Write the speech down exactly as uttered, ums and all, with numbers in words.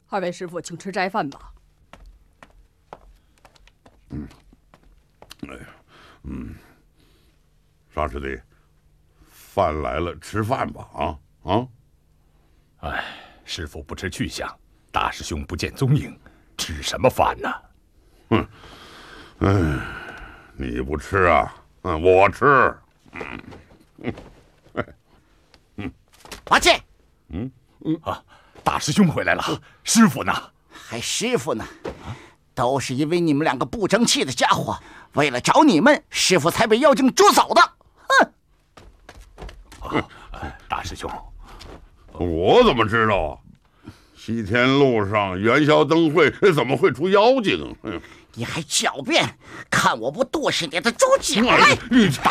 二位师傅，请吃斋饭吧。 嗯，哎呀，嗯，沙师弟，饭来了，吃饭吧！啊啊！ 哎，师傅不知去向，大师兄不见踪影，吃什么饭呢？ 哼，哎，你不吃啊？嗯，我吃。嗯嗯嗯，八戒， 嗯嗯啊，大师兄回来了，师傅呢？ 还师傅呢？都是因为你们两个不争气的家伙，为了找你们，师傅才被妖精捉走的。 哼！啊，大师兄， 我怎么知道啊？西天路上元宵灯会怎么会出妖精？ 你还狡辩，看我不剁死你的猪脚来！ 你